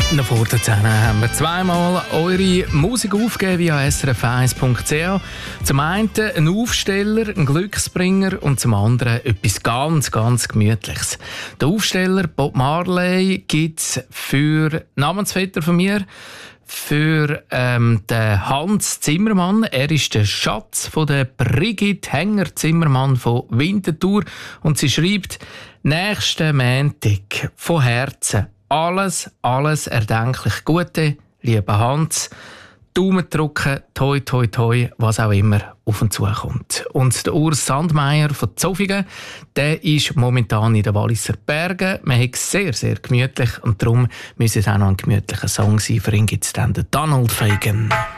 Noch vor der 10 haben wir zweimal eure Musik aufgegeben via srf1.ch. Zum einen ein Aufsteller, ein Glücksbringer und zum anderen etwas ganz, ganz Gemütliches. Der Aufsteller Bob Marley gibt es für Namensvetter von mir, für den Hans Zimmermann. Er ist der Schatz von der Brigitte Hänger-Zimmermann von Winterthur und sie schreibt: «Nächsten Montag von Herzen alles erdenklich Gute, lieber Hans. Daumen drücken, toi, toi, toi, was auch immer auf uns zukommt.» Und der Urs Sandmeier von Zofingen, der ist momentan in den Walliser Bergen. Man hat es sehr, sehr gemütlich und darum müsste es auch noch ein gemütlicher Song sein. Für ihn gibt es dann den Donald Fagen.